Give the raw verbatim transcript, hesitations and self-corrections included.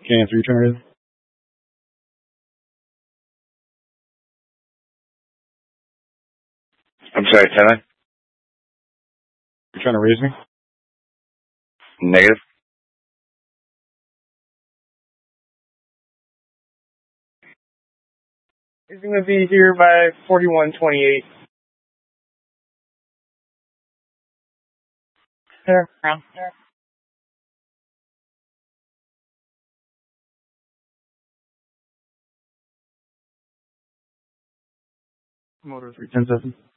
Can you answer your turn? I'm sorry, Tyler? You're trying to raise me? Negative. He's going to be here by forty-one twenty-eight. There, around there. Motor three ten seven.